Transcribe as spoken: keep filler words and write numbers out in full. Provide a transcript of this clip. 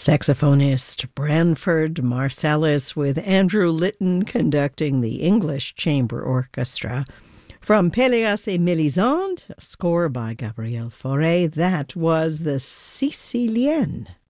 Saxophonist Branford Marsalis with Andrew Litton conducting the English Chamber Orchestra. From Péléas et Mélisande, a score by Gabriel Fauré, that was the Sicilienne.